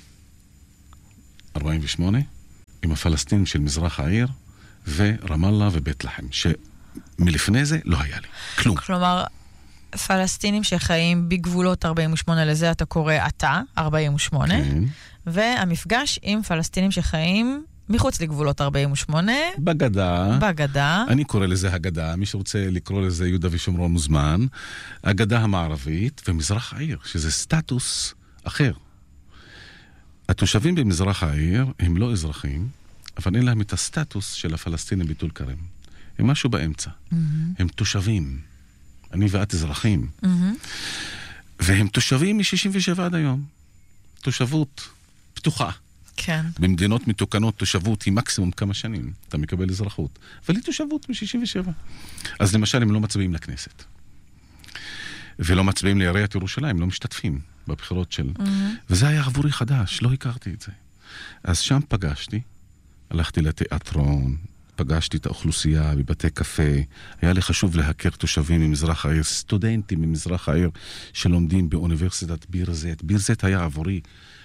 48, עם הפלסטינים של מזרח העיר, ורמאללה ובית לחם, שמלפני זה לא היה לי כלום. כלומר, פלסטינים שחיים בגבולות 48, לזה אתה קורא אתה, 48, כן. והמפגש עם פלסטינים שחיים מחוץ לגבולות 48. בגדה. אני קורא לזה הגדה, מי שרוצה לקרוא לזה יהודה ושומרון מוזמן. הגדה המערבית ומזרח העיר, שזה סטטוס אחר. התושבים במזרח העיר הם לא אזרחים, אבל אין להם את הסטטוס של הפלסטינים בטול כרם. הם משהו באמצע. הם תושבים. אני ואת אזרחים. והם תושבים מ-67 עד היום. תושבות פתוחה. כן. במדינות מתוקנות תושבות היא מקסימום כמה שנים. אתה מקבל אזרחות. אבל היא תושבות מ-67. אז למשל הם לא מצביעים לכנסת. ולא מצביעים לעיריית ירושלים, לא משתתפים בבחירות של... וזה היה עבורי חדש, לא הכרתי את זה. אז שם פגשתי, הלכתי לתיאטרון, פגשתי את האוכלוסייה בבתי קפה, היה לי חשוב להכיר תושבים ממזרח העיר, סטודנטים ממזרח העיר שלומדים באוניברסיטת ביר זית. ביר זית היה עבורי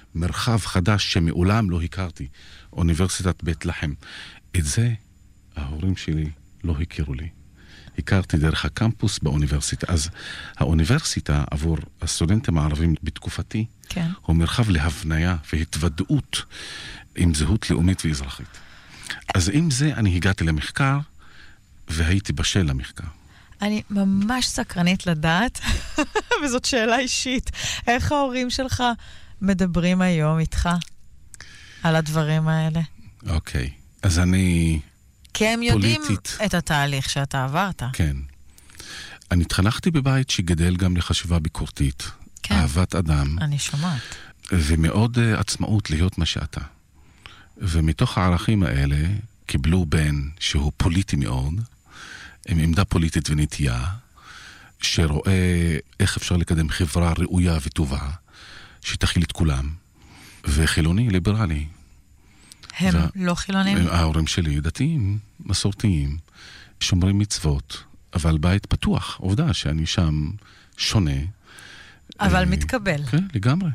מרחב חדש שמעולם לא הכרתי, אוניברסיטת בית לחם. את זה ההורים שלי לא הכירו לי. הכרתי דרך הקמפוס באוניברסיטה. אז האוניברסיטה עבור הסטודנטים הערבים בתקופתי, כן. הוא מרחב להבניה והתוודעות עם זהות לאומית ואזרחית. אז עם זה אני הגעתי למחקר, והייתי בשל למחקר. אני ממש סקרנית לדעת, וזאת שאלה אישית, איך ההורים שלך מדברים היום איתך על הדברים האלה? אוקיי, אז אני כי הם יודעים פוליטית. את התהליך שאתה עברת. כן. אני התחנכתי בבית שגדל גם לחשיבה ביקורתית, כן. אהבת אדם, אני שומעת. ומאוד עצמאות להיות מה שאתה. ומתוך הערכים האלה קיבלו בן שהוא פוליטי מאוד, עם עמדה פוליטית ונטייה, שרואה איך אפשר לקדם חברה ראויה וטובה, שתכיל את כולם, וחילוני, ליברלי. הם לא חילונים? ההורים שלי דתיים, מסורתיים, שומרים מצוות, אבל בית פתוח. עובדה שאני שם שונה. אבל מתקבל. כן, לגמרי.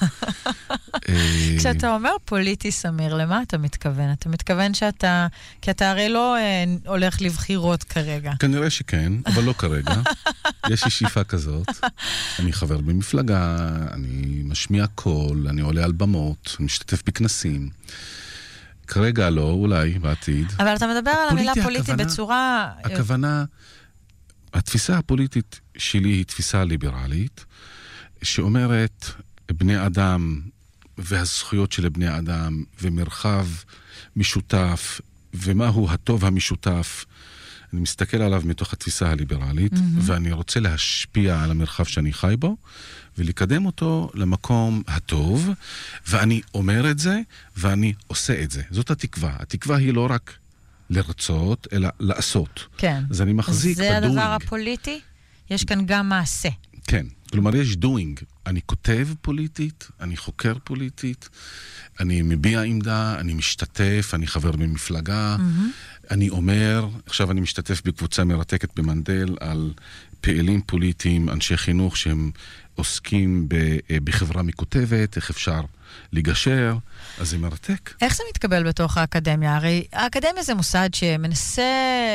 כשאתה אומר פוליטי, סמיר, למה אתה מתכוון? אתה מתכוון שאתה... כי אתה הרי לא הולך לבחירות כרגע. כנראה שכן, אבל לא כרגע. יש לי שאיפה כזאת. אני חבר במפלגה, אני משמיע קול, אני עולה על במות, אני משתתף בכנסים. כרגע לא, אולי בעתיד. אבל אתה מדבר על המילה פוליטי בצורה... הכוונה, התפיסה הפוליטית שלי היא תפיסה ליברלית, שאומרת בני אדם והזכויות של בני אדם ומרחב משותף ומהו הטוב המשותף. אני מסתכל עליו מתוך התפיסה הליברלית, ואני רוצה להשפיע על המרחב שאני חי בו, ולקדם אותו למקום הטוב, ואני אומר את זה, ואני עושה את זה. זאת התקווה. התקווה היא לא רק לרצות, אלא לעשות. כן. אז אני מחזיק זה בדוינג. הדבר הפוליטי? יש כאן גם מעשה. כן. כלומר, יש doing. אני כותב פוליטית, אני חוקר פוליטית, אני מביע עמדה, אני משתתף, אני חבר במפלגה, אני אומר, עכשיו אני משתתף בקבוצה מרתקת במנדל על פעילים פוליטיים, אנשי חינוך שהם עוסקים בחברה מקוטבת, איך אפשר לגשר, אז זה מרתק. איך זה מתקבל בתוך האקדמיה? הרי האקדמיה זה מוסד שמנסה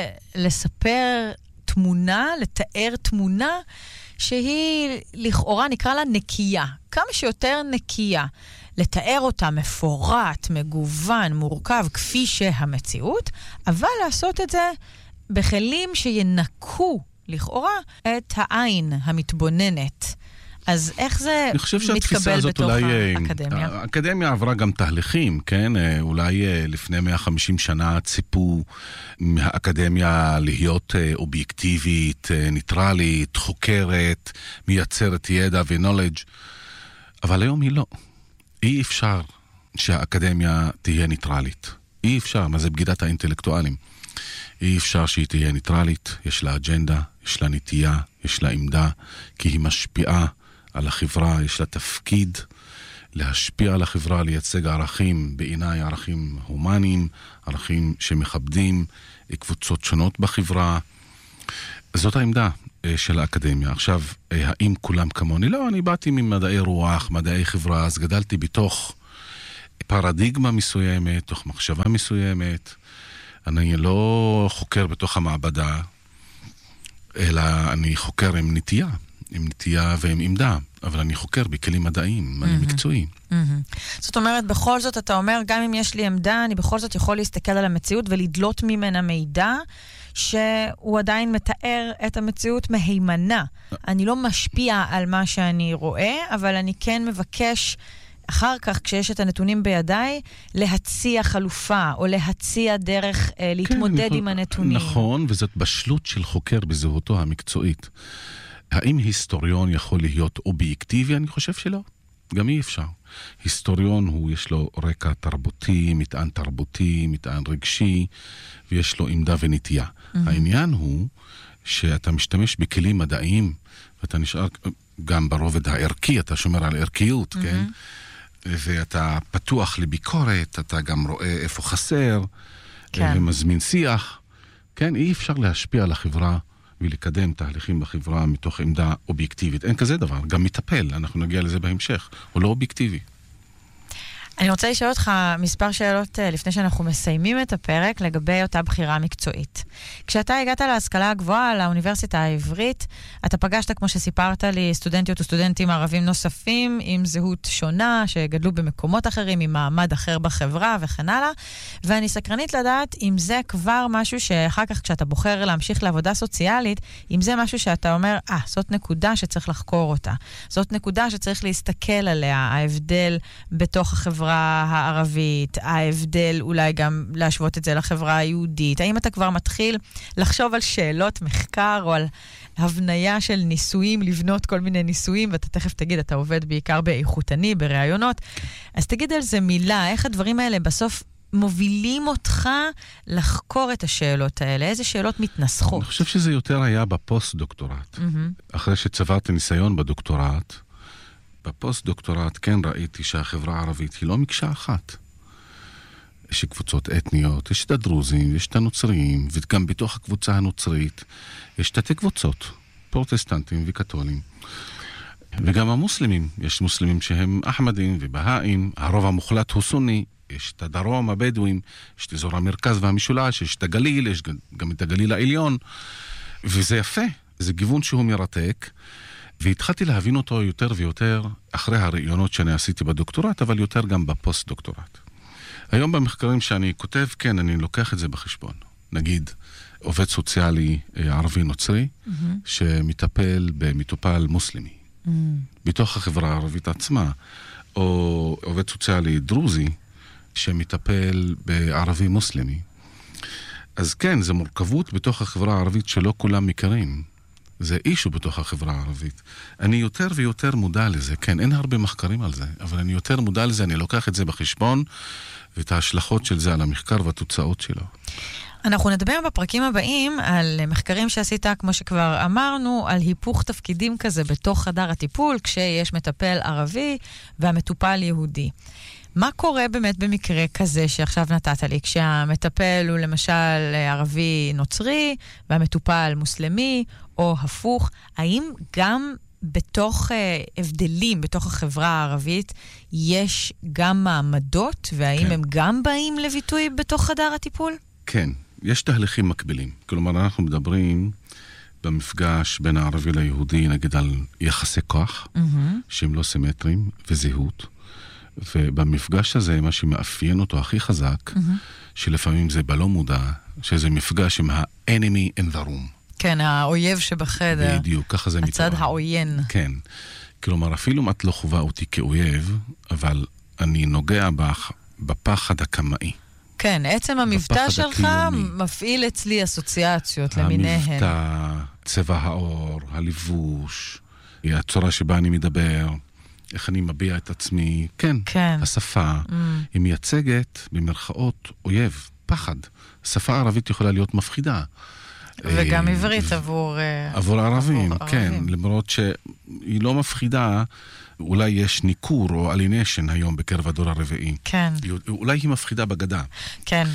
לספר תמונה, לתאר תמונה, שהיא לכאורה נקרא לה נקייה, כמה שיותר נקייה, לתאר אותה מפורט, מגוון, מורכב, כפי שהמציאות, אבל לעשות את זה בכלים שינקו לכאורה את העין המתבוננת. אז איך זה מתקבל בתוך האקדמיה? האקדמיה עברה גם תהליכים, כן? אולי לפני 150 שנה ציפו מהאקדמיה להיות אובייקטיבית, ניטרלית, חוקרת, מייצרת ידע ונולדג', אבל היום היא לא. אי אפשר שהאקדמיה תהיה ניטרלית. אי אפשר, מה זה בגידת האינטלקטואלים? אי אפשר שהיא תהיה ניטרלית, יש לה אג'נדה, יש לה נטייה, יש לה עמדה, כי היא משפיעה על החברה, יש לה תפקיד להשפיע על החברה, לייצג ערכים, בעיניי ערכים הומניים, ערכים שמכבדים קבוצות שונות בחברה. זאת העמדה של האקדמיה. עכשיו, האם כולם כמוני? לא, אני באתי ממדעי רוח, מדעי חברה, אז גדלתי בתוך פרדיגמה מסוימת, תוך מחשבה מסוימת. אני לא חוקר בתוך המעבדה, אלא אני חוקר עם נטייה ועם עמדה, אבל אני חוקר בכלים מדעיים, אני מקצועי. זאת אומרת, בכל זאת אתה אומר, גם אם יש לי עמדה, אני בכל זאת יכול להסתכל על המציאות ולדלות ממנה מידע, שהוא עדיין מתאר את המציאות מהימנה. אני לא משפיע על מה שאני רואה, אבל אני כן מבקש אחר כך, כשיש את הנתונים בידיי, להציע חלופה, או להציע דרך להתמודד עם הנתונים. נכון, וזאת בשלות של חוקר בזהותו המקצועית. האם היסטוריון יכול להיות אובייקטיבי? אני חושב שלא. גם אי אפשר. היסטוריון יש לו רקע תרבותי, מטען תרבותי, מטען רגשי, ויש לו עמדה ונטייה. העניין הוא שאתה משתמש בכלים מדעיים, ואתה נשאר גם ברובד הערכי, אתה שומר על ערכיות, כן? ואתה פתוח לביקורת, אתה גם רואה איפה חסר, ומזמין שיח. כן, אי אפשר להשפיע על החברה ולקדם תהליכים בחברה מתוך עמדה אובייקטיבית. אין כזה דבר, גם מטפל, אנחנו נגיע לזה בהמשך, הוא לא אובייקטיבי. אני רוצה לשאול אותך מספר שאלות לפני שאנחנו מסיימים את הפרק לגבי אותה בחירה מקצועית. כשאתה הגעת להשכלה הגבוהה, לאוניברסיטה העברית, אתה פגשת, כמו שסיפרת לי, סטודנטיות וסטודנטים ערבים נוספים עם זהות שונה, שגדלו במקומות אחרים, עם מעמד אחר בחברה וכן הלאה, ואני סקרנית לדעת אם זה כבר משהו שאחר כך כשאתה בוחר להמשיך לעבודה סוציאלית, אם זה משהו שאתה אומר, זאת נקודה שצריך לחקור אותה. זאת נקודה שצריך להסתכל עליה, ההבדל בתוך החברה הערבית, ההבדל אולי גם להשוות את זה לחברה היהודית. האם אתה כבר מתחיל לחשוב על שאלות מחקר או על הבניה של ניסויים, לבנות כל מיני ניסויים, ואתה תכף תגיד, אתה עובד בעיקר באיכותני, ברעיונות. אז תגיד על זה מילה, איך הדברים האלה בסוף מובילים אותך לחקור את השאלות האלה? איזה שאלות מתנסחות? אני חושב שזה יותר היה בפוסט-דוקטורט. אחרי שצברתי ניסיון בדוקטורט, בפוסט-דוקטורט כן ראיתי שהחברה הערבית היא לא מקשה אחת. יש קבוצות אתניות, יש את הדרוזים, יש את הנוצרים, וגם בתוך הקבוצה הנוצרית יש תתי קבוצות, פרוטסטנטים וקתולים. וגם המוסלמים, יש מוסלמים שהם אחמדים ובהאים, הרוב המוחלט הוא סוני, יש את הדרום, הבדואים, יש את אזור המרכז והמשולש, יש את הגליל, יש גם את הגליל העליון, וזה יפה, זה גיוון שהוא מרתק, והתחלתי להבין אותו יותר ויותר אחרי הרעיונות שאני עשיתי בדוקטורט, אבל יותר גם בפוסט-דוקטורט. היום במחקרים שאני כותב, כן, אני לוקח את זה בחשבון. נגיד, עובד סוציאלי ערבי נוצרי, שמטפל במטופל מוסלמי, בתוך החברה הערבית עצמה, או עובד סוציאלי דרוזי, שמטפל בערבי מוסלמי. אז כן, זה מורכבות בתוך החברה הערבית שלא כולם מכירים. זה אישו בתוך החברה הערבית. אני יותר ויותר מודע לזה. כן, אין הרבה מחקרים על זה, אבל אני יותר מודע לזה, אני לוקח את זה בחשבון, ואת ההשלכות של זה על המחקר והתוצאות שלו. אנחנו נדבר בפרקים הבאים על מחקרים שעשית, כמו שכבר אמרנו, על היפוך תפקידים כזה בתוך חדר הטיפול, כשיש מטפל ערבי והמטופל יהודי. מה קורה באמת במקרה כזה שעכשיו נתת לי, כשהמטפל הוא למשל ערבי נוצרי והמטופל מוסלמי, או הפוך, האם גם בתוך הבדלים, בתוך החברה הערבית, יש גם מעמדות, והאם הם גם באים לביטוי בתוך חדר הטיפול? כן, יש תהליכים מקבילים. כלומר, אנחנו מדברים במפגש בין הערבי ליהודי, נגיד על יחסי כוח, שהם לא סימטריים, וזהות. ובמפגש הזה, מה שמאפיין אותו הכי חזק, שלפעמים זה בלא מודע, שזה מפגש עם ה-enemy in the room. כן, האויב שבחדר. בדיוק, ככה זה מתואר. הצד העוין. כן. כלומר, אפילו אם את לא חובה אותי כאויב, אבל אני נוגע בפחד הקמאי. כן, עצם המבטא שלך מפעיל אצלי אסוציאציות למיניהן. המבטא, צבע האור, הלבוש, הצורה שבה אני מדבר, איך אני מביע את עצמי. כן. השפה היא מייצגת במרכאות אויב, פחד. השפה הערבית יכולה להיות מפחידה. וגם עברית עבור ערבים, כן. למרות שהיא לא מפחידה, אולי יש ניכור או אלינשן היום בקרב הדור הרביעי. כן. אולי היא מפחידה בגדה. כן.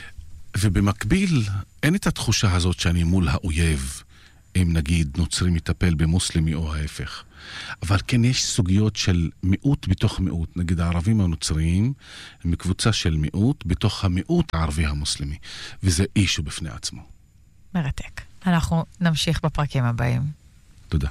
ובמקביל, אין את התחושה הזאת שאני מול האויב, אם נגיד נוצרי מטפל במוסלמי או ההפך. אבל כן יש סוגיות של מיעוט בתוך מיעוט. נגיד הערבים הנוצריים הם מקבוצה של מיעוט בתוך המיעוט הערבי המוסלמי. וזה אישו בפני עצמו. מרתק. אנחנו נמשיך בפרקים הבאים. תודה.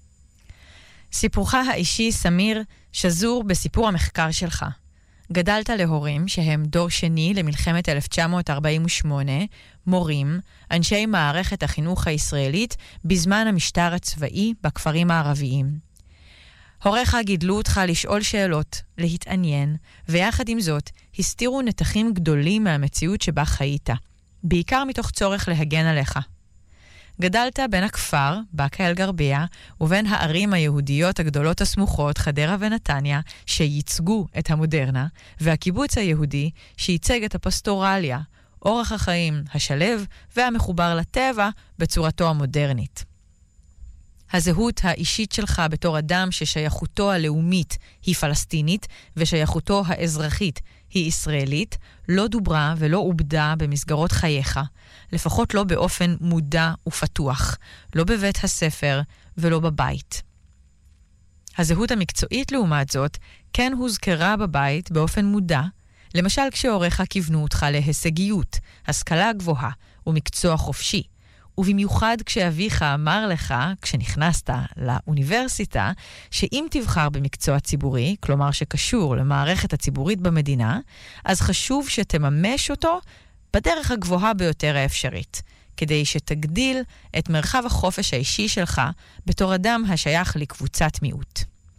סיפורך האישי, סמיר, שזור בסיפור המחקר שלך. גדלת להורים שהם דור שני למלחמת 1948, מורים, אנשי מערכת החינוך הישראלית בזמן המשטר הצבאי בכפרים הערביים. הוריך גידלו אותך לשאול שאלות, להתעניין, ויחד עם זאת הסתירו נתחים גדולים מהמציאות שבה חיית, בעיקר מתוך צורך להגן עליך. גדלת בין הכפר, באקה אל גרבייה, ובין הערים היהודיות הגדולות הסמוכות, חדרה ונתניה, שייצגו את המודרנה, והקיבוץ היהודי שייצג את הפסטורליה, אורח החיים השלב והמחובר לטבע בצורתו המודרנית. הזהות האישית שלך בתור אדם ששייכותו הלאומית היא פלסטינית ושייכותו האזרחית היא ישראלית, לא דוברה ולא עובדה במסגרות חייך, לפחות לא באופן מודע ופתוח, לא בבית הספר ולא בבית. הזהות המקצועית לעומת זאת כן הוזכרה בבית באופן מודע, למשל כשהוריך כיוונו אותך להישגיות, השכלה גבוהה ומקצוע חופשי, ובמיוחד כשאביך אמר לך, כשנכנסת לאוניברסיטה, שאם תבחר במקצוע ציבורי, כלומר שקשור למערכת הציבורית במדינה, אז חשוב שתממש אותו בדרך הגבוהה ביותר האפשרית, כדי שתגדיל את מרחב החופש האישי שלך בתור אדם השייך לקבוצת מיעוט.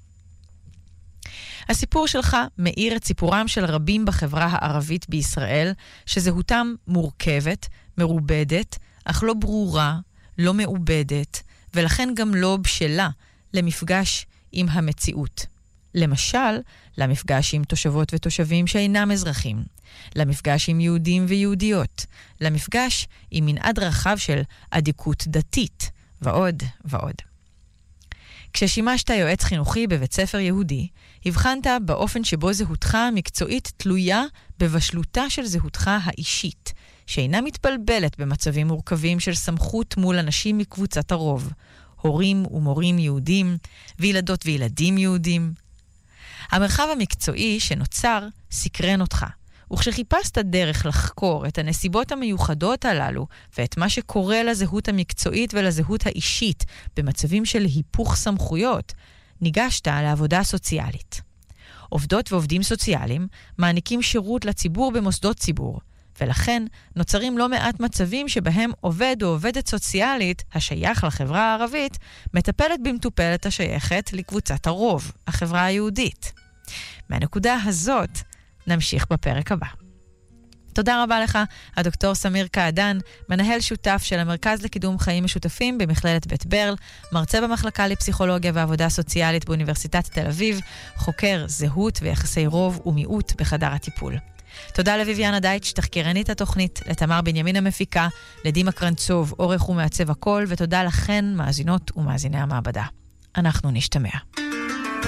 הסיפור שלך מאיר את סיפורם של רבים בחברה הערבית בישראל, שזהותם מורכבת, מרובדת, אך לא ברורה, לא מעובדת, ולכן גם לא בשלה למפגש עם המציאות. למשל, למפגש עם תושבות ותושבים שאינם אזרחים, למפגש עם יהודים ויהודיות, למפגש עם מנעד רחב של עדיקות דתית, ועוד ועוד. כששימשת יועץ חינוכי בבית ספר יהודי, הבחנת באופן שבו זהותך המקצועית תלויה בבשלותה של זהותך האישית, שאינה מתבלבלת במצבים מורכבים של סמכות מול אנשים מקבוצת הרוב, הורים ומורים יהודים, וילדות וילדים יהודים. המרחב המקצועי שנוצר סקרן אותך, וכשחיפשת דרך לחקור את הנסיבות המיוחדות הללו, ואת מה שקורה לזהות המקצועית ולזהות האישית במצבים של היפוך סמכויות, ניגשת לעבודה סוציאלית. עובדות ועובדים סוציאליים מעניקים שירות לציבור במוסדות ציבור, ולכן נוצרים לא מעט מצבים שבהם עובד או עובדת סוציאלית השייך לחברה הערבית מטפלת במטופלת השייכת לקבוצת הרוב, החברה היהודית. מהנקודה הזאת נמשיך בפרק הבא. תודה רבה לך, הדוקטור סמיר קעדן, מנהל שותף של המרכז לקידום חיים משותפים במכללת בית ברל, מרצה במחלקה לפסיכולוגיה ועבודה סוציאלית באוניברסיטת תל אביב, חוקר זהות ויחסי רוב ומיעוט בחדר הטיפול. תודה לויביאנה דייטש, תחקירנית התוכנית, לתמר בנימין המפיקה, לדימה קרנצוב, עורך ומעצב הכל, ותודה לכן, מאזינות ומאזיני המעבדה. אנחנו נשתמע.